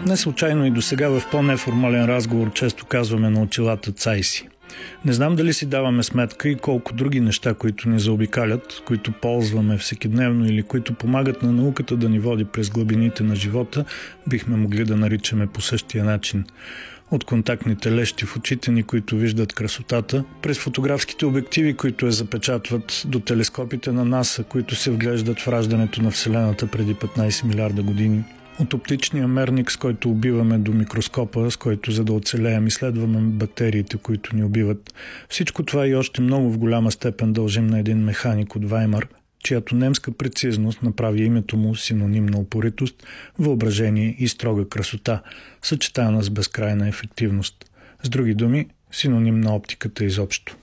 Не случайно и досега в по-неформален разговор често казваме на очилата цай си. Не знам дали си даваме сметка и колко други неща, които ни заобикалят, които ползваме всекидневно или които помагат на науката да ни води през глъбините на живота, бихме могли да наричаме по същия начин. От контактните лещи в очите ни, които виждат красотата, през фотографските обективи, които я запечатват, до телескопите на НАСА, които се вглеждат в раждането на Вселената преди 15 милиарда години. От оптичния мерник, с който убиваме, до микроскопа, с който за да оцелеем изследваме бактериите, които ни убиват. Всичко това и още много в голяма степен дължим на един механик от Ваймар, чиято немска прецизност направи името му синоним на упоритост, въображение и строга красота, съчетана с безкрайна ефективност. С други думи, синоним на оптиката изобщо.